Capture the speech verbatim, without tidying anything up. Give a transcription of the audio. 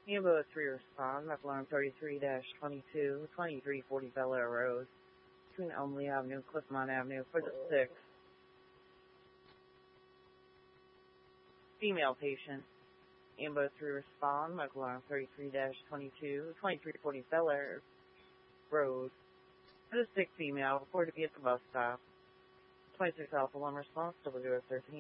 Ambulance three respond, alarm thirty-three twenty-two, twenty-three forty Bel Air Road, between Elmley Avenue, Cliffmont Avenue, for the sixth. Female patient. Ambulance three respond, alarm thirty-three twenty-two, twenty-three forty Bel Air Road, for the sixth female, reported to be at the bus stop. twenty-six Alpha one response, W S thirteen.